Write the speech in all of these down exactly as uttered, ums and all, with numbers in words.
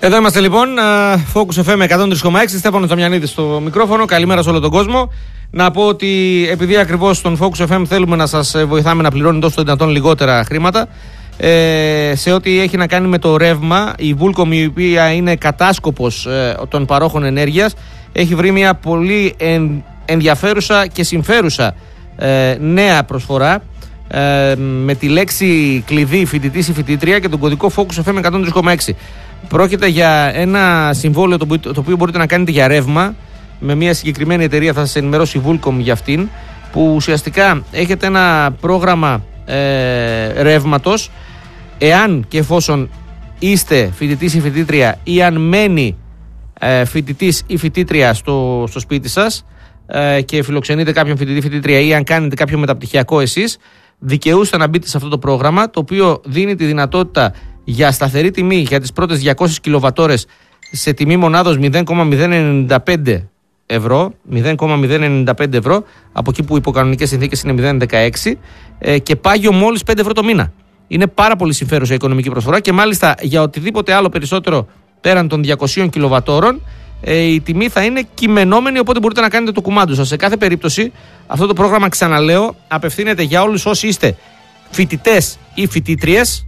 Εδώ είμαστε λοιπόν, Focus εφ εμ εκατόν τρία κόμμα έξι, Στέφανος Τζαμιανίδης στο μικρόφωνο. Καλημέρα σε όλο τον κόσμο. Να πω ότι επειδή ακριβώς στον Focus εφ εμ θέλουμε να σας βοηθάμε να πληρώνετε όσο το δυνατόν λιγότερα χρήματα, ε, σε ό,τι έχει να κάνει με το ρεύμα, η Vulcom, η οποία είναι κατάσκοπος ε, των παρόχων ενέργειας, έχει βρει μια πολύ εν, ενδιαφέρουσα και συμφέρουσα ε, νέα προσφορά ε, με τη λέξη κλειδί φοιτητής ή φοιτήτρια και τον κωδικό Focus εφ εμ εκατόν τρία κόμμα έξι. Πρόκειται για ένα συμβόλαιο το, το οποίο μπορείτε να κάνετε για ρεύμα με μια συγκεκριμένη εταιρεία, θα σας ενημερώσει η Vulcom για αυτήν, που ουσιαστικά έχετε ένα πρόγραμμα ε, ρεύματος, εάν και εφόσον είστε φοιτητής ή φοιτήτρια ή αν μένει ε, φοιτητής ή φοιτήτρια στο, στο σπίτι σας ε, και φιλοξενείτε κάποιον φοιτητή ή φοιτήτρια ή αν κάνετε κάποιο μεταπτυχιακό εσείς, δικαιούστε να μπείτε σε αυτό το πρόγραμμα, το οποίο δίνει τη δυνατότητα για σταθερή τιμή για τις πρώτες διακόσιες κιλοβατόρες σε τιμή μονάδος μηδέν κόμμα μηδέν ενενήντα πέντε ευρώ, μηδέν κόμμα μηδέν ενενήντα πέντε ευρώ, από εκεί που υπό κανονικές συνθήκες είναι μηδέν κόμμα δεκαέξι, ε, και πάγιο μόλις πέντε ευρώ το μήνα. Είναι πάρα πολύ συμφέρουσα η οικονομική προσφορά και μάλιστα για οτιδήποτε άλλο περισσότερο πέραν των διακοσίων κιλοβατόρων ε, η τιμή θα είναι κειμενόμενη, οπότε μπορείτε να κάνετε το κουμάντο σας. Σε κάθε περίπτωση αυτό το πρόγραμμα, ξαναλέω, απευθύνεται για όλους όσοι είστε φοιτητές ή φοιτήτριες.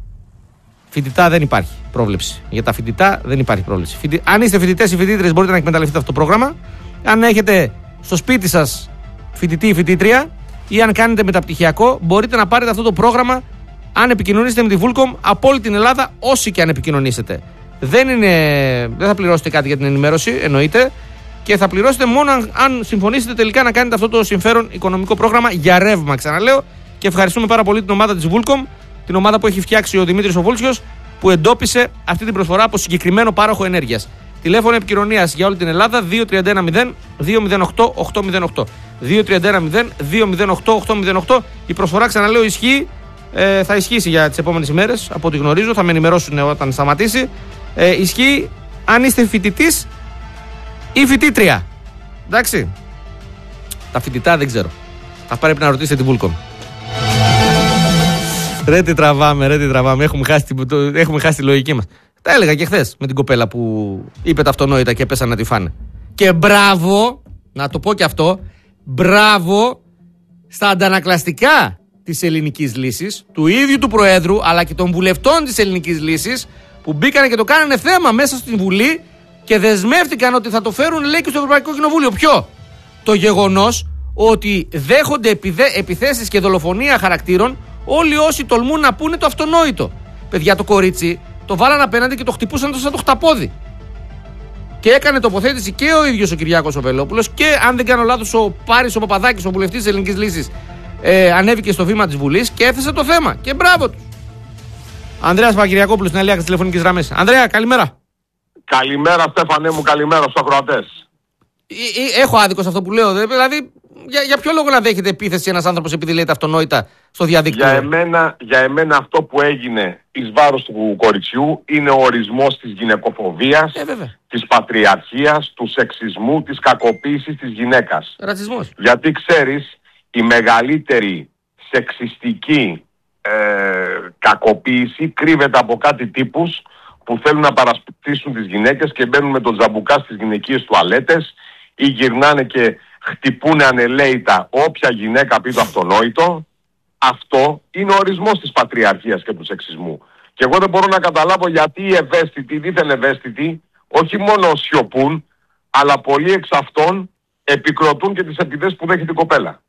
Φοιτητά δεν υπάρχει πρόβλεψη. Για τα φοιτητά δεν υπάρχει πρόβλεψη. Φοιτι... Αν είστε φοιτητές ή φοιτήτριες, μπορείτε να εκμεταλλευτείτε αυτό το πρόγραμμα. Αν έχετε στο σπίτι σας φοιτητή ή φοιτήτρια, ή αν κάνετε μεταπτυχιακό, μπορείτε να πάρετε αυτό το πρόγραμμα αν επικοινωνήσετε με τη Vulcom από όλη την Ελλάδα, όσοι και αν επικοινωνήσετε. Δεν, είναι... δεν θα πληρώσετε κάτι για την ενημέρωση, εννοείται, και θα πληρώσετε μόνο αν, αν συμφωνήσετε τελικά να κάνετε αυτό το συμφέρον οικονομικό πρόγραμμα για ρεύμα, ξαναλέω. Και ευχαριστούμε πάρα πολύ την ομάδα της Vulcom, την ομάδα που έχει φτιάξει ο Δημήτρης ο Βούλσιος, που εντόπισε αυτή την προσφορά από συγκεκριμένο πάροχο ενέργειας. Τηλέφωνο επικοινωνίας για όλη την Ελλάδα δύο τρία ένα μηδέν δύο μηδέν οκτώ οκτώ μηδέν οκτώ. δύο τρία ένα μηδέν δύο μηδέν οκτώ οκτώ μηδέν οκτώ. Η προσφορά, ξαναλέω, ισχύει, ε, θα ισχύσει για τις επόμενες ημέρες, από ό,τι γνωρίζω, θα με ενημερώσουν όταν σταματήσει. Ε, ισχύει αν είστε φοιτητής ή φοιτήτρια. Εντάξει. Τα φοιτητά δεν ξέρω. Θα πρέπει να ρωτήσετε την Vulcom. Ρε τι τραβάμε, ρε τι τραβάμε. Έχουμε χάσει, το, έχουμε χάσει τη λογική μας. Τα έλεγα και χθες με την κοπέλα που είπε τα αυτονόητα και πέσανε να τη φάνε. Και μπράβο, να το πω και αυτό, μπράβο στα αντανακλαστικά της ελληνικής λύσης, του ίδιου του Προέδρου, αλλά και των βουλευτών της ελληνικής λύσης, που μπήκανε και το κάνανε θέμα μέσα στην Βουλή και δεσμεύτηκαν ότι θα το φέρουν, λέει, και στο Ευρωπαϊκό Κοινοβούλιο. Ποιο? Το γεγονός ότι δέχονται επιδε... επιθέσεις και δολοφονία χαρακτήρων όλοι όσοι τολμούν να πούνε το αυτονόητο. Παιδιά, το κορίτσι το βάλαν απέναντι και το χτυπούσαν το σαν το χταπόδι. Και έκανε τοποθέτηση και ο ίδιος ο Κυριάκος ο Βελόπουλος και, αν δεν κάνω λάθος, ο Πάρης ο Παπαδάκης, ο βουλευτής της Ελληνικής Λύσης, ε, ανέβηκε στο βήμα της Βουλής και έθεσε το θέμα. Και μπράβο τους. Ανδρέας Παπακυριακόπουλος στην Αλία, στις τηλεφωνικές γραμμές. Ανδρέα, καλημέρα. Καλημέρα, Στέφανε μου, καλημέρα στους ακροατές. Ε, ε, έχω άδικο σε αυτό που λέω. Δηλαδή, για, για ποιο λόγο να δέχεται επίθεση ένας άνθρωπος επειδή λέει τα αυτονόητα στο διαδίκτυο? Για εμένα, για εμένα αυτό που έγινε εις βάρος του κοριτσιού είναι ο ορισμός της γυναικοφοβίας, ε, της πατριαρχίας, του σεξισμού, της κακοποίησης της γυναίκας. Ρατσισμός. Γιατί ξέρεις, η μεγαλύτερη σεξιστική ε, κακοποίηση κρύβεται από κάτι τύπους που θέλουν να παρασπιστήσουν τις γυναίκες και μπαίνουν με τον τζαμπουκά στις γυναικείες τουαλέτες ή γυρνάνε και χτυπούνε ανελαίητα όποια γυναίκα πει το αυτονόητο. Αυτό είναι ο ορισμός της πατριαρχίας και του σεξισμού. Και εγώ δεν μπορώ να καταλάβω γιατί οι ευαίσθητοι, δίθεν ευαίσθητοι, όχι μόνο σιωπούν, αλλά πολλοί εξ αυτών επικροτούν και τις επιδέσεις που δέχεται η κοπέλα.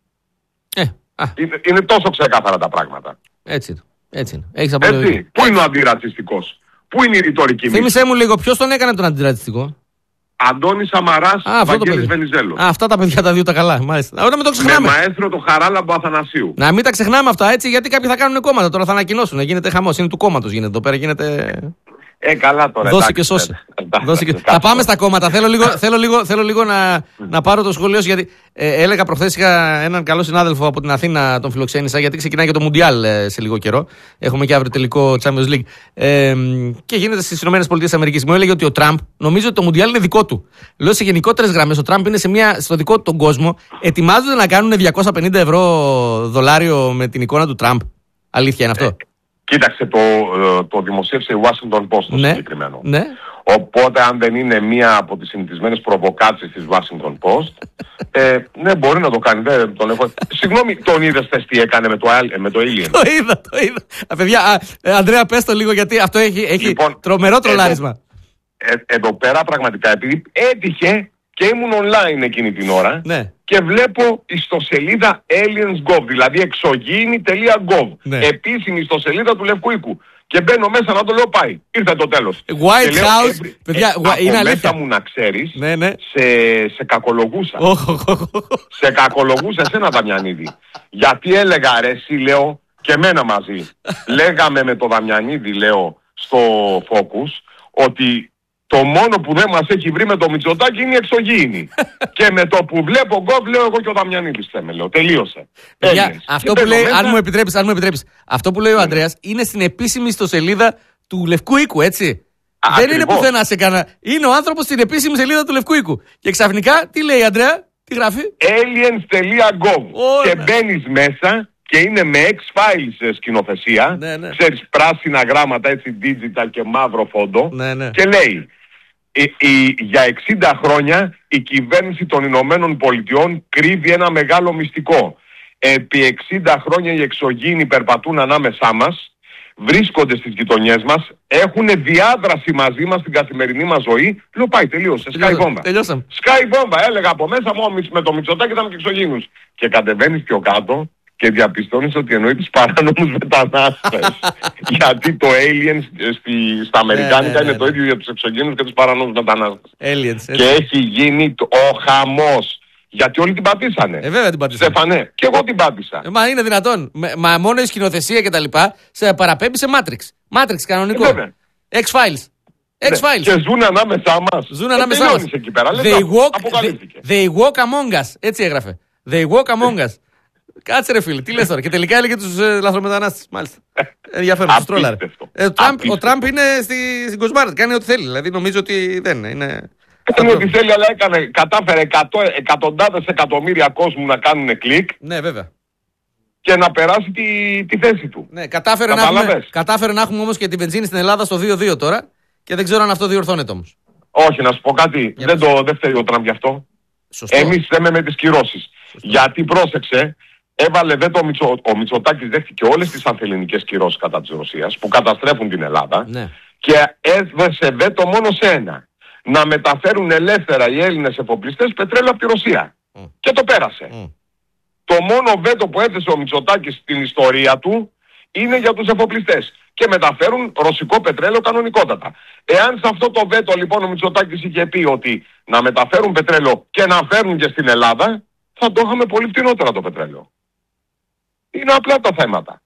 Ε, α. Είναι, είναι τόσο ξεκάθαρα τα πράγματα. Έτσι είναι. Έτσι είναι. Έχεις Έτσι. Πού είναι ο αντιρατσιστικός? Πού είναι η ρητορική μίση? Θύμισέ μου λίγο, ποιος τον έκανε τον αντιρατσιστικό? Αντώνης Σαμαράς, Βαγγέλης Βενιζέλος. Α, αυτά τα παιδιά τα δύο τα καλά, μάλιστα. Ωραία, μην το ξεχνάμε. Με μαέστρο το Χαράλαμπο Αθανασίου. Να μην τα ξεχνάμε αυτά, έτσι, γιατί κάποιοι θα κάνουν κόμματα. Τώρα θα ανακοινώσουν. Γίνεται χαμός. Είναι του κόμματος, γίνεται εδώ πέρα. Γίνεται. Ε, καλά τώρα. Δώσε και σώσε. Δώσε και... Θα πάμε στα κόμματα. Θέλω λίγο, θέλω λίγο, θέλω λίγο να, να πάρω το σχολείο σου, γιατί ε, έλεγα προχθές, είχα έναν καλό συνάδελφο από την Αθήνα, τον φιλοξένησα, γιατί ξεκινάει και το Μουντιάλ ε, σε λίγο καιρό. Έχουμε και αύριο τελικό Champions League. Ε, και γίνεται στις ΗΠΑ. Μου έλεγε ότι ο Τραμπ νομίζει ότι το Μουντιάλ είναι δικό του. Λέω σε γενικότερες γραμμές, ο Τραμπ είναι σε μια, στο δικό του τον κόσμο. Ετοιμάζονται να κάνουν διακόσια πενήντα ευρώ δολάριο με την εικόνα του Τραμπ. Αλήθεια είναι αυτό? Κοίταξε, το, το δημοσίευσε η Washington Post το ναι, συγκεκριμένο. Ναι. Οπότε αν δεν είναι μία από τις συνηθισμένες προβοκάτσες της Washington Post, ε, ναι, μπορεί να το κάνει. Δεν τον έχω... Συγγνώμη, τον είδες θες τι έκανε με το, με το Alien? Το είδα, το είδα. Α, παιδιά, α, ε, Ανδρέα, πες το λίγο, γιατί αυτό έχει, έχει λοιπόν, τρομερό τρολάρισμα. Εδώ, ε, εδώ πέρα πραγματικά, επειδή έτυχε και ήμουν online εκείνη την ώρα, ναι, και βλέπω ιστοσελίδα aliens τελεία gov, δηλαδή εξωγήινη τελεία gov, ναι, επίσημη ιστοσελίδα του Λευκού Οίκου. Και μπαίνω μέσα να το λέω πάει. Ήρθε το τέλος. White λέω, House. Ε, παιδιά, ε, από είναι μέσα αλήθεια. μου να ξέρεις, ναι, ναι, σε, σε κακολογούσα. Oh, oh, oh, oh. Σε κακολογούσα εσένα, Δαμιανίδη. Γιατί έλεγα ρε εσύ, λέω, και εμένα μαζί. Λέγαμε με το Δαμιανίδη, λέω, στο Focus, ότι το μόνο που δεν μας έχει βρει με το Μητσοτάκη είναι η εξωγήινη. Και με το που βλέπω γκοβ, λέω εγώ και ο Δαμιανίδης θέμε, λέω. Τελείωσε. Παιδιά, αυτό που λέει, μέσα... αν μου επιτρέπεις, αν μου επιτρέπεις, αυτό που λέει ο ναι. Ανδρέας είναι στην επίσημη ιστοσελίδα του Λευκού Οίκου, έτσι. Α, δεν ακριβώς. είναι πουθενά σε κανένα. Είναι ο άνθρωπος στην επίσημη σελίδα του Λευκού Οίκου. Και ξαφνικά, τι λέει, Ανδρέα, τι γράφει? aliens τελεία gov. Oh, και ναι. μπαίνεις μέσα και είναι με X-Files σκηνοθεσία. Ναι, ναι. Ξέρεις, πράσινα γράμματα, έτσι, digital και μαύρο φόντο. Ναι, ναι. Και λέει, η, η, για εξήντα χρόνια η κυβέρνηση των Ηνωμένων Πολιτειών κρύβει ένα μεγάλο μυστικό. Επί εξήντα χρόνια οι εξωγήινοι περπατούν ανάμεσά μας, βρίσκονται στις γειτονιές μας, έχουν διάδραση μαζί μας στην καθημερινή μας ζωή. Λέω πάει, τελείωσε, σκάει βόμβα. Τελειώσαμε. Σκάει βόμβα, έλεγα από μέσα μου, με το Μητσοτάκη ήταν και εξωγήινους. Και κατεβαίνεις πιο κάτω και διαπιστώνεις ότι εννοεί τους παράνομους μετανάστες. Γιατί το aliens στη, στα αμερικάνικα ναι, ναι, ναι, είναι το ίδιο για τους εξωγήινους και τους παράνομους μετανάστες. Aliens, και έχει γίνει το, ο χαμός. Γιατί όλοι την πατήσανε. Ε, βέβαια την πατήσανε. Στεφανέ, και εγώ την πάτησα. Ε, μα είναι δυνατόν. Με, μα μόνο η σκηνοθεσία και τα λοιπά σε παραπέμπει σε Matrix. Matrix κανονικό. Ε, X-Files. X-Files. Και ζουν ανάμεσά μας. Ζουν ανάμεσά μας. Εκεί πέρα. They, Λες, walk, αποκαλύφθηκε. they, they walk among us. Έτσι έγραφε. They walk among us. Κάτσε ρε φίλε, τι λες τώρα. Και τελικά έλεγε τους ε, λαθρομετανάστες. Μάλιστα. Ενδιαφέρον, τους τρόλαρε. Ε, ο, Τραμπ, ο Τραμπ είναι στη, στην Κοσμάρτα. Κάνει ό,τι θέλει. Δηλαδή νομίζω ότι δεν είναι. Κάνει ό,τι θέλει, αλλά έκανε, κατάφερε εκατό, εκατοντάδες εκατομμύρια κόσμου να κάνουν κλικ. Ναι, βέβαια. Και να περάσει τη, τη θέση του. Ναι, κατάφερε, να έχουμε, κατάφερε να έχουμε όμως και τη βενζίνη στην Ελλάδα στο δύο δύο τώρα. Και δεν ξέρω αν αυτό διορθώνεται όμως. Όχι, να σου πω κάτι. Για δεν, το, δεν φταίει ο Τραμπ γι' αυτό. Σωστό. Εμείς θέμε με τις κυρώσεις. Γιατί πρόσεξε, έβαλε βέτο ο, Μητσο, ο Μητσοτάκης, δέχτηκε όλες τις ανθελληνικές κυρώσεις κατά της Ρωσίας που καταστρέφουν την Ελλάδα. Ναι. Και έδωσε βέτο μόνο σε ένα. Να μεταφέρουν ελεύθερα οι Έλληνες εφοπλιστές πετρέλαιο από τη Ρωσία. Mm. Και το πέρασε. Mm. Το μόνο βέτο που έθεσε ο Μητσοτάκης στην ιστορία του είναι για τους εφοπλιστές. Και μεταφέρουν ρωσικό πετρέλαιο κανονικότατα. Εάν σε αυτό το βέτο λοιπόν ο Μητσοτάκης είχε πει ότι να μεταφέρουν πετρέλαιο και να φέρουν και στην Ελλάδα, θα το είχαμε πολύ φτηνότερα το πετρέλαιο. Είναι απλά τα θέματα.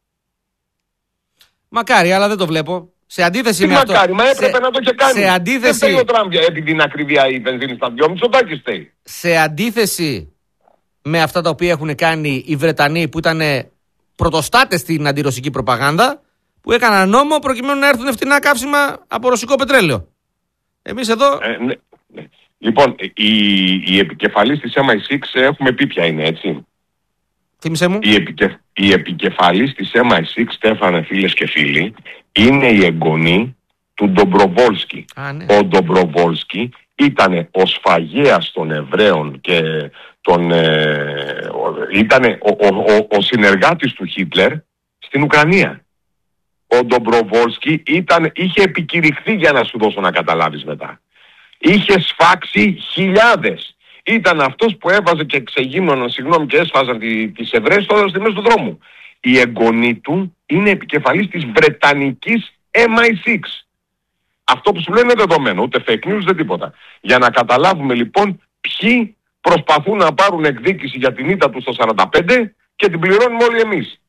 Μακάρι, αλλά δεν το βλέπω. Σε αντίθεση τι με μακάρι, αυτό. Μα έπρεπε σε, να το είχε κάνει. Σε αντίθεση... Δεν φταίει ο Τραμπ επειδή είναι ακριβία η βενζίνη στα δυο. Μητσοτάκης φταίει. Σε αντίθεση με αυτά τα οποία έχουν κάνει οι Βρετανοί που ήταν πρωτοστάτες στην αντιρωσική προπαγάνδα, που έκαναν νόμο προκειμένου να έρθουν φτηνά καύσιμα από ρωσικό πετρέλαιο. Εμείς εδώ... Ε, ναι, ναι. Λοιπόν, η, η επικεφαλής της εμ άι σιξ έχουμε πει ποια είναι, έτσι. Θύμισε μου. Η, επικε, η επικεφαλής της εμ άι σιξ, Στέφανε φίλες και φίλοι, είναι η εγγονή του Ντομπροβόλσκι. Α, ναι. Ο Ντομπροβόλσκι ήταν ο σφαγέας των Εβραίων και τον, ε, ήταν ο, ο, ο, ο συνεργάτης του Χίτλερ στην Ουκρανία. Ο Ντομπροβόλσκι ήταν, είχε επικηρυχθεί, για να σου δώσω να καταλάβεις μετά. Είχε σφάξει χιλιάδες. Ήταν αυτός που έβαζε και ξεγίμωναν, συγγνώμη, και έσφαζαν τι, τις Εβραίες τώρα στη μέση του δρόμου. Η εγγονή του είναι επικεφαλής της Βρετανικής εμ άι σιξ. Αυτό που σου λένε είναι δεδομένο, ούτε fake news, δεν τίποτα. Για να καταλάβουμε λοιπόν ποιοι προσπαθούν να πάρουν εκδίκηση για την ήττα του στο σαράντα πέντε και την πληρώνουμε όλοι εμείς.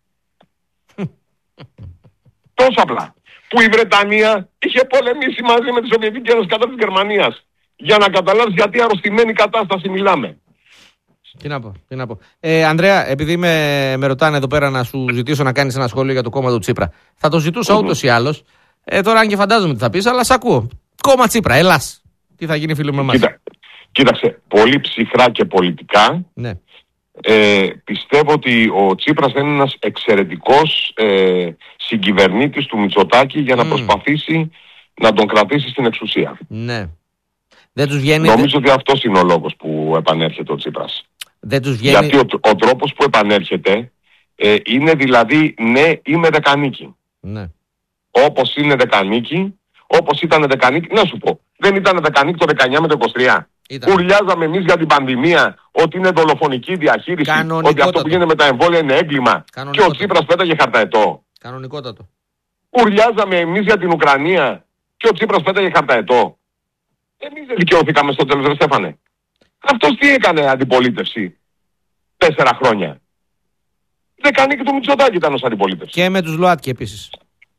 Τόσο απλά. Που η Βρετανία είχε πολεμήσει μαζί με τη Σοβιετική Ένωση κατά της Γερμανίας. Για να καταλάβεις γιατί αρρωστημένη κατάσταση μιλάμε. Τι να πω, τι να πω. Ε, Ανδρέα, επειδή με, με ρωτάνε εδώ πέρα να σου ζητήσω να κάνεις ένα σχόλιο για το κόμμα του Τσίπρα. Θα το ζητούσα mm-hmm. ούτως ή άλλως. Ε, τώρα αν και φαντάζομαι τι θα πεις, αλλά σ' ακούω. Κόμμα Τσίπρα, έλας. Τι θα γίνει φίλο με εμάς. Κοίτα, κοίταξε, πολύ ψυχρά και πολιτικά. Ναι. Ε, πιστεύω ότι ο Τσίπρας είναι ένας εξαιρετικός ε, συγκυβερνήτης του Μητσοτάκη για να mm. προσπαθήσει να τον κρατήσει στην εξουσία. Ναι. Δεν τους βγαίνει... Νομίζω ότι αυτός είναι ο λόγος που επανέρχεται ο Τσίπρας. Δεν τους βγαίνει... Γιατί ο, ο τρόπος που επανέρχεται ε, είναι δηλαδή ναι, είμαι δεκανίκη. Ναι. Όπως είναι δεκανίκη, όπως ήταν δεκανίκη, να σου πω, δεν ήταν δεκανίκη το δεκαεννιά με το είκοσι τρία. Ήταν. Ουρλιάζαμε εμείς για την πανδημία ότι είναι δολοφονική διαχείριση, ότι αυτό που γίνεται με τα εμβόλια είναι έγκλημα και ο Τσίπρας πέταγε χαρταετό. Κανονικότατο. Ουρλιάζαμε εμείς για την Ουκρανία και ο Τσίπρας πέταγε χαρταετό. Εμείς δεν δικαιώθηκαμε στο τέλος, ρε Στέφανε. Αυτός τι έκανε αντιπολίτευση τέσσερα χρόνια. Δεκανίκη του Μητσοτάκη ήταν ως αντιπολίτευση. Και με τους ΛΟΑΤΚΙ επίσης.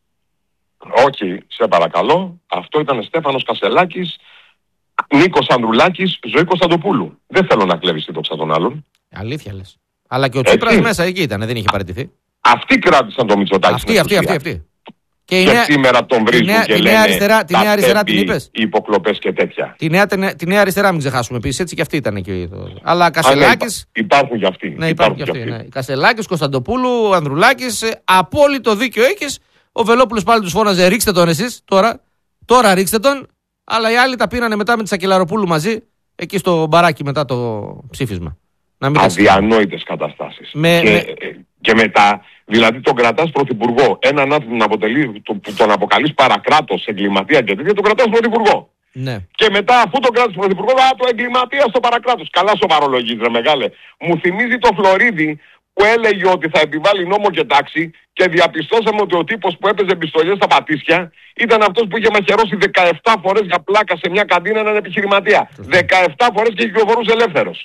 Όχι, σε παρακαλώ. Αυτό ήταν Στέφανος Κασελάκης, Νίκος Ανδρουλάκης, Ζωή Κωνσταντοπούλου. Δεν θέλω να κλέβεις τη δόξα των άλλων. Αλήθεια λες. Αλλά και ο Τσίπρας μέσα εκεί ήταν, δεν είχε παραιτηθεί. Αυτοί κράτησαν το Μητσοτάκη. Αυτοί, αυτοί, αυτοί, αυτοί. Και, και νέα... σήμερα τον βρίσκουν νέα, και λένε αριστερά, τη νέα αριστερά την είπες. Οι υποκλοπές και τέτοια. Τη νέα, τη νέα αριστερά μην ξεχάσουμε επίσης, έτσι και αυτή ήταν εκεί. Το... Αλλά Κασελάκης... Υπάρχουν και αυτοί. Ναι, υπάρχουν και αυτοί. Ναι. Κασελάκης, Κωνσταντοπούλου, Ανδρουλάκης, ε, απόλυτο δίκιο έχεις. Ο Βελόπουλος πάλι τους φώναζε ρίξτε τον εσείς τώρα. Τώρα ρίξτε τον. Αλλά οι άλλοι τα πήρανε μετά με τη Σακελαροπούλου μαζί, εκεί στο μπαράκι μετά το ψήφισμα. Αδιανόητες καταστάσεις. Με, και, με... και μετά, δηλαδή τον κρατάς πρωθυπουργό, έναν άνθρωπο που αποτελεί, το, που τον αποκαλείς παρακράτος, εγκληματία και τέτοια, τον κρατάς πρωθυπουργό. Ναι. Και μετά, αφού τον κράτης πρωθυπουργό, α, το εγκληματία στο παρακράτος. Καλά σοβαρολογείς, ρε μεγάλε. Μου θυμίζει το Φλωρίδη που έλεγε ότι θα επιβάλλει νόμο και τάξη και διαπιστώσαμε ότι ο τύπος που έπαιζε πιστολιές στα πατήσια ήταν αυτός που είχε μαχαιρώσει δεκαεπτά φορές για πλάκα σε μια καντίνα έναν επιχειρηματία. δεκαεπτά φορές και κυκλοφορούσε ελεύθερος.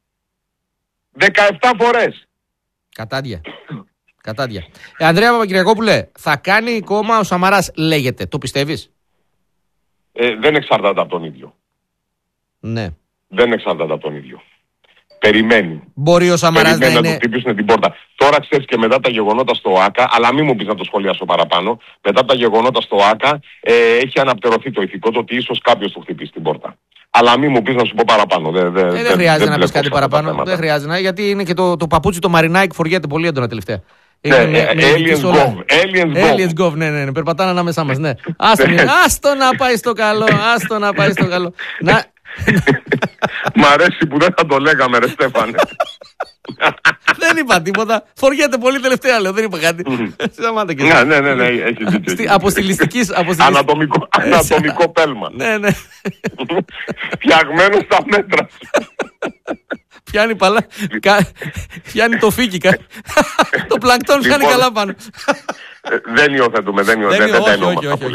δεκαεπτά φορές. Κατάδια. Κατάδια. Ε, Ανδρέα Παπακυριακόπουλε, θα κάνει κόμμα ο Σαμαράς, λέγεται. Το πιστεύεις? Ε, δεν εξαρτάται από τον ίδιο. Ναι. Δεν εξαρτάται από τον ίδιο. Περιμένει. Μπορεί ο Σαμαράς να, να είναι... του χτυπήσουν την πόρτα. Τώρα ξέρεις και μετά τα γεγονότα στο ΆΚΑ, αλλά μην μου πεις να το σχολιάσω παραπάνω, μετά τα γεγονότα στο ΆΚΑ ε, έχει αναπτερωθεί το ηθικό το ότι ίσως κάποιος του χτυπήσει την πόρτα. Αλλά μην μου πεις να σου πω παραπάνω. Δεν, δε, ε, δεν, δεν χρειάζεται δεν να πεις κάτι παραπάνω. Δεν χρειάζεται, γιατί είναι και το, το παπούτσι το Μαρινάικ φοριέται πολύ έντονα τελευταία. Ναι, με, με Aliens Gov. Aliens Gov, ναι, ναι, ναι, περπατάνε ανάμεσά μας, ναι. Άστο να πάει στο καλό, άστο να πάει στο καλό. Να... Μ' αρέσει που δεν θα το λέγαμε, ρε Στέφανε. Δεν είπα τίποτα. Φοριέται πολύ τελευταία, λέω. Δεν είπα κάτι. Σταμάτα και ναι, ναι, ναι, ναι, έχει δίκιο. Αποστηλιστικής. Ανατομικό, ανατομικό πέλμα. Ναι, ναι. Φτιαγμένο στα μέτρα. Πιάνει παλά. Πιάνει το φίκι. Το πλανκτόν πιάνει καλά πάνω. Δεν υιοθετούμε, δεν υιοθετούμε. Όχι, όχι,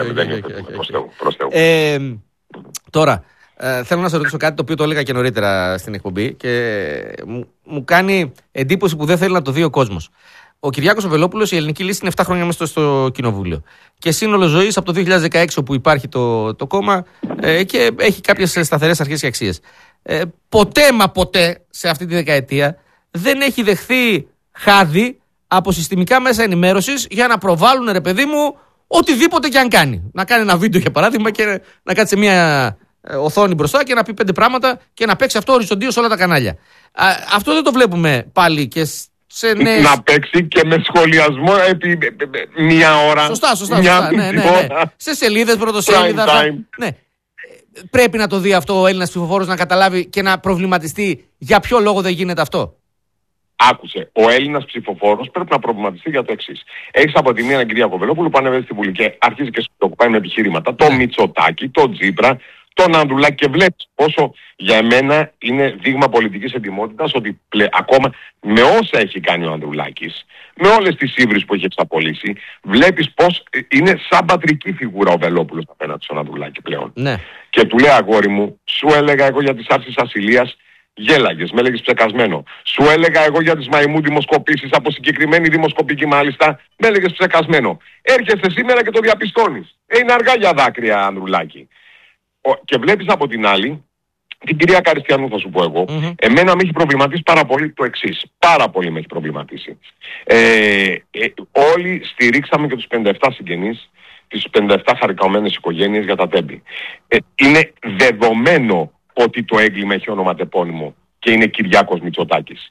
όχι. Τώρα, ε, θέλω να σε ρωτήσω κάτι το οποίο το έλεγα και νωρίτερα στην εκπομπή και μου, μου κάνει εντύπωση που δεν θέλει να το δει ο κόσμος. Ο Κυριάκος ο Βελόπουλος, η ελληνική λύση είναι επτά χρόνια μέσα στο κοινοβούλιο. Και σύνολο ζωής από το δύο χιλιάδες δεκαέξι όπου υπάρχει το, το κόμμα ε, και έχει κάποιες σταθερές αρχές και αξίες. Ε, ποτέ μα ποτέ σε αυτή τη δεκαετία δεν έχει δεχθεί χάδι από συστημικά μέσα ενημέρωσης για να προβάλλουν, ρε παιδί μου, οτιδήποτε και αν κάνει. Να κάνει ένα βίντεο για παράδειγμα και να κάτσει σε μια οθόνη μπροστά και να πει πέντε πράγματα και να παίξει αυτό οριζοντίως σε όλα τα κανάλια. Α, αυτό δεν το βλέπουμε πάλι και σε νέες... Να παίξει και με σχολιασμό επί μία ώρα. Σωστά, σωστά. σωστά. Ναι, ναι, ναι. Σε σελίδες, πρωτοσέλιδα. Θα... Ναι. Πρέπει να το δει αυτό ο Έλληνας ψηφοφόρος, να καταλάβει και να προβληματιστεί για ποιο λόγο δεν γίνεται αυτό. Άκουσε, ο Έλληνας ψηφοφόρος πρέπει να προβληματιστεί για το εξής. Έχεις από τη μία έναν κυρία Κοβελόπουλο που ανεβαίνει στη Βουλή και αρχίζει και το πάει με επιχειρήματα. Το Μητσοτάκη, το Τσίπρα, τον Ανδρουλάκη και βλέπεις πόσο για εμένα είναι δείγμα πολιτικής εντιμότητας ότι πλε, ακόμα με όσα έχει κάνει ο Ανδρουλάκης, με όλες τις ύβρις που έχει εξαπολύσει, βλέπεις πως είναι σαν πατρική φιγούρα ο Βελόπουλος απέναντι στον Ανδρουλάκη πλέον. Ναι. Και του λέει αγόρι μου, σου έλεγα εγώ για τις άρσεις ασυλίας, γέλαγες, με έλεγες ψεκασμένο. Σου έλεγα εγώ για τις μαϊμού δημοσκοπήσεις, από συγκεκριμένη δημοσκοπική μάλιστα, με έλεγες ψεκασμένο. Έρχεσαι σήμερα και το διαπιστώνεις. Ε, είναι αργά για δάκρυα, Ανδρουλάκη. Και βλέπεις από την άλλη, την κυρία Καριστιανού θα σου πω εγώ, mm-hmm. εμένα με έχει προβληματίσει πάρα πολύ το εξής. Πάρα πολύ με έχει προβληματίσει. Ε, ε, όλοι στηρίξαμε και τους πενήντα επτά συγγενείς, τις πενήντα επτά χαρικαωμένες οικογένειες για τα τέμπη. Ε, είναι δεδομένο ότι το έγκλημα έχει ονοματεπώνυμο και είναι Κυριάκος Μητσοτάκης.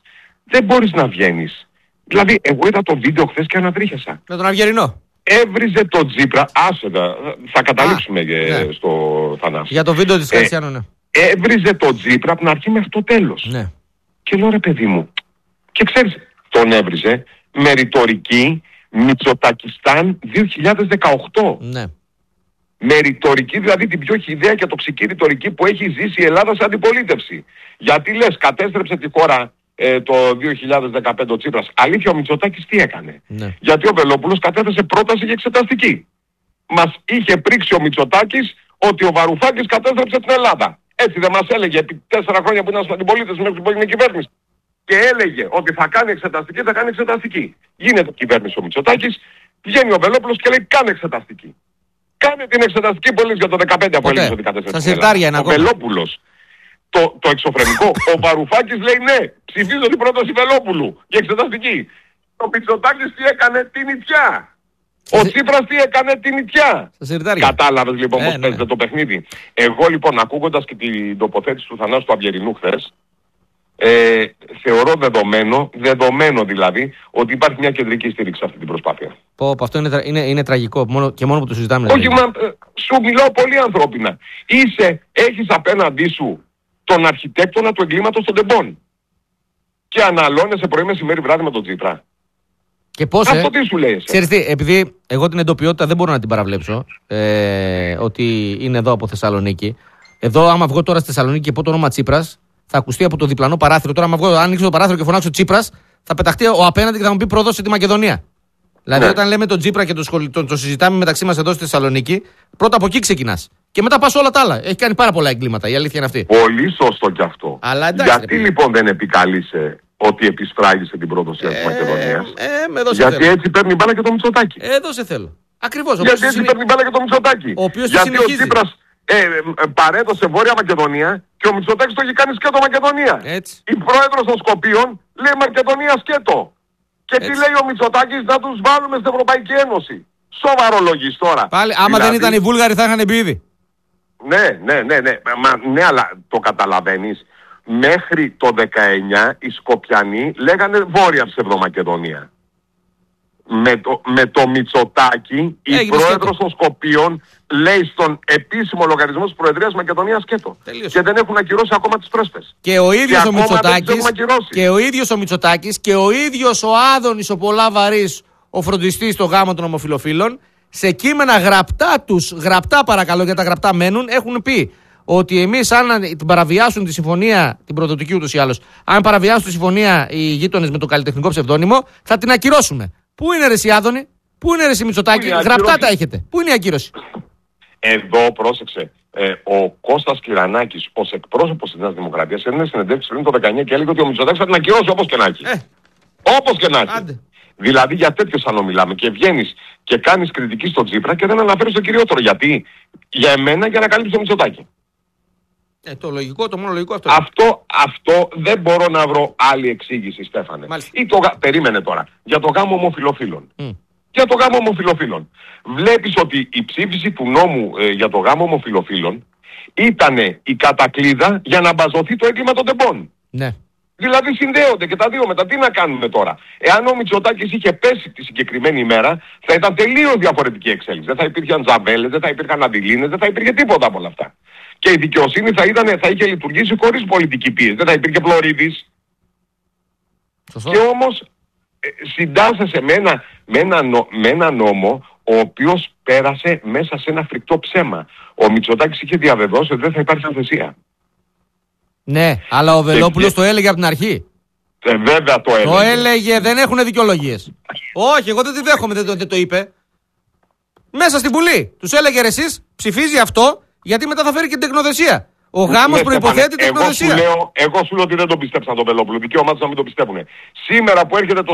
δεν μπορείς να βγαίνεις. Δηλαδή, εγώ είδα το βίντεο χθες και ανατρίχιασα. Με τον Αυγερινό. Έβριζε τον Τσίπρα, άσετα, θα καταλήξουμε Α, ναι. στο Θανάση. Για το βίντεο της Κασιάνου, ναι. Έβριζε τον Τσίπρα από την αρχή μέχρι το τέλος. Ναι. Και λέω ρε παιδί μου, και ξέρεις, τον έβριζε με ρητορική Μητσοτακιστάν δύο χιλιάδες δεκαοκτώ. Ναι. Με ρητορική, δηλαδή την πιο χυδαία και τοξική ρητορική που έχει ζήσει η Ελλάδα σε αντιπολίτευση. Γιατί λες, κατέστρεψε τη χώρα ε, το δύο χιλιάδες δεκαπέντε ο Τσίπρας. Αλήθεια, ο Μητσοτάκης τι έκανε? Ναι. Γιατί ο Βελόπουλος κατέθεσε πρόταση για εξεταστική. Μας είχε πρίξει ο Μητσοτάκης ότι ο Βαρουφάκης κατέστρεψε την Ελλάδα. Έτσι δεν μας έλεγε επί τέσσερα χρόνια που ήταν στην αντιπολίτευση μέχρι που έγινε κυβέρνηση? Και έλεγε ότι θα κάνει εξεταστική, θα κάνει εξεταστική. Γίνεται κυβέρνηση ο Μητσοτάκης, βγαίνει ο Βελόπουλος και λέει κάνε εξεταστική. Κάνε την εξεταστική που έλεγε για το δεκαπέντε που έλεγε ότι κατέστρεψε την Ελλάδα. Ο Βελόπουλος, το, το εξωφρενικό, ο Βαρουφάκης λέει ναι, ψηφίζω την πρόταση Βελόπουλου για εξεταστική. Ο Μητσοτάκης τι έκανε? Την νητιά. Ο Τσίπρας τι έκανε? Την νητιά. Κατάλαβες λοιπόν ε, πώς ναι. παίζεται το παιχνίδι? Εγώ λοιπόν, ακούγοντας και την τοποθέτηση του Θανάσου του Αυγερινού χθες, ε, θεωρώ δεδομένο, δεδομένο δηλαδή, ότι υπάρχει μια κεντρική στήριξη σε αυτή την προσπάθεια. Πω, πω αυτό είναι, είναι, είναι τραγικό μόνο, και μόνο που το συζητάμε. Όχι, μα, σου μιλάω πολύ ανθρώπινα. Είσαι, έχεις απέναντί σου τον αρχιτέκτονα του εγκλήματος των τεμπών. Και αναλώνεσαι πρωί, μεσημέρι, βράδυ με τον Τσίπρα. Και πώς, Αυτό ε, τι σου λέει? Ξέρεις τι, επειδή εγώ την εντοπιότητα δεν μπορώ να την παραβλέψω, ε, ότι είναι εδώ από Θεσσαλονίκη. Εδώ, άμα βγω τώρα στη Θεσσαλονίκη και πω το όνομα Τσίπρας, θα ακουστεί από το διπλανό παράθυρο. Τώρα, άμα βγω, αν ανοίξω το παράθυρο και φωνάξω Τσίπρας, θα πεταχτεί ο απέναντι και θα μου πει προδώσε τη Μακεδονία. Δηλαδή, ναι. όταν λέμε τον Τσίπρα και το, σχολ... το, το συζητάμε μεταξύ μας εδώ στη Θεσσαλονίκη, πρώτα από εκεί ξεκινάς. Και μετά πας όλα τα άλλα. Έχει κάνει πάρα πολλά εγκλήματα. Η αλήθεια είναι αυτή. Πολύ σωστό κι αυτό. Αλλά, εντάξει, γιατί ρε, λοιπόν δεν επικαλείσαι ότι επισφράγισε την προδοσία ε, της Μακεδονίας? Ε, ε, γιατί θέλω. έτσι παίρνει μπάλα και το Μητσοτάκη. Εδώ σε θέλω. Ακριβώς. Γιατί έτσι συνε... παίρνει μπάλα και το Μητσοτάκη. Ο οποίος γιατί ο Τσίπρας ε, ε, παρέδωσε Βόρεια Μακεδονία και ο Μητσοτάκης το έχει κάνει σκέτο Μακεδονία. Έτσι. Η πρόεδρος των Σκοπίων λέει Μακεδονία σκέτο. Και έτσι. Τι λέει ο Μητσοτάκης? Να τους βάλουμε στην Ευρωπαϊκή Ένωση. Σοβαρολογείς τώρα. Πάλι, άμα δηλαδή... δεν ήταν οι Βούλγαροι θα είχαν μπει ήδη. Ναι, ναι, ναι, ναι. Μα, ναι, αλλά το καταλαβαίνεις. Μέχρι το δεκαεννιά οι Σκοπιανοί λέγανε Βόρεια Ψευδομακεδονία. Με το, με το Μητσοτάκη η Έγινε πρόεδρος σκέτο. των Σκοπίων λέει στον επίσημο λογαριασμό της Προεδρίας Μακεδονίας σκέτο. Τελείωσε. Και δεν έχουν ακυρώσει ακόμα τις πρόσφες. Και ο ίδιος ο Μητσοτάκης και ο ίδιος ο Μητσοτάκης και ο ίδιος ο Άδωνης ο πολλά βαρύς ο φροντιστής στο γάμο των ομοφυλοφίλων, σε κείμενα γραπτά τους, γραπτά παρακαλώ γιατί τα γραπτά μένουν, έχουν πει ότι εμείς αν την παραβιάσουν τη συμφωνία, την προδοτική ούτως ή άλλως, αν παραβιάσουν τη συμφωνία οι γείτονες με το καλλιτεχνικό ψευδόνυμο, θα την ακυρώσουμε. Πού είναι ρε εσύ Άδωνη, πού είναι ρε εσύ Μητσοτάκη, γραπτά τα έχετε. Πού είναι η ακύρωση? Εδώ πρόσεξε, ε, ο Κώστας Κυρανάκης ως εκπρόσωπος της Νέας Δημοκρατίας έδινε συνεντεύξη πριν το δεκαεννιά και έλεγε ότι ο Μητσοτάκης θα την ακυρώσει όπως και να έχει. Ε. Όπως και να έχει. Άντε. Δηλαδή για τέτοιο σαν μιλάμε και βγαίνεις και κάνεις κριτική στον Τσίπρα και δεν αναφέρεις το κυριότερο. Γιατί? Για εμένα για να καλύψει το Μητσοτάκη. Ε, το λογικό, το μόνο λογικό αυτό. Αυτό, αυτό δεν μπορώ να βρω άλλη εξήγηση, Στέφανε. Ή το, περίμενε τώρα. Για το γάμο ομοφυλοφίλων. Mm. Για το γάμο ομοφυλοφίλων. Βλέπεις ότι η ψήφιση του νόμου ε, για το γάμο ομοφυλοφίλων ήταν η κατακλείδα για να μπαζωθεί το έγκλημα των τεμπών. Ναι. Δηλαδή συνδέονται και τα δύο μετά. Τι να κάνουμε τώρα? Εάν ο Μητσοτάκης είχε πέσει τη συγκεκριμένη ημέρα, θα ήταν τελείως διαφορετική εξέλιξη. Δεν θα υπήρχαν τζαβέλες, δεν θα υπήρχαν αντιλίνες, δεν θα υπήρχε τίποτα από όλα αυτά. Και η δικαιοσύνη θα, ήταν, θα είχε λειτουργήσει χωρίς πολιτική πίεση. Δεν θα υπήρχε Φλωρίδης. Και όμως ε, συντάσσεσαι με ένα, με, ένα νο, με ένα νόμο ο οποίος πέρασε μέσα σε ένα φρικτό ψέμα. Ο Μητσοτάκης είχε διαβεβαιώσει ότι δεν θα υπάρχει ανθεσία. Ναι, αλλά ο Βελόπουλος και... το έλεγε από την αρχή. Ε, βέβαια το έλεγε. Το έλεγε, δεν έχουν δικαιολογίες. Όχι, εγώ δεν τη δέχομαι, δεν το, δεν το είπε. Μέσα στην Βουλή. Τους έλεγε ρε εσείς, ψηφίζει αυτό, γιατί μετά θα φέρει και την τεκνοθεσία. Ο γάμος ναι, προϋποθέτει τεκνοθεσία. Εγώ, εγώ σου λέω ότι δεν τον πιστέψαν τον Βελόπουλο. Δικαίωμά τους να μην το πιστεύουν. Σήμερα που έρχεται το